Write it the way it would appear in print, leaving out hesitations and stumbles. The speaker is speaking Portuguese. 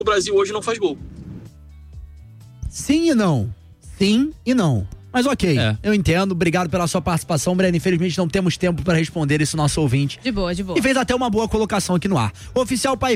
o Brasil hoje não faz gol. Sim e não. Sim e não. Mas ok, eu entendo. Obrigado pela sua participação, Breno. Infelizmente não temos tempo para responder esse nosso ouvinte. De boa, de boa. E fez até uma boa colocação aqui no ar. Oficial Pai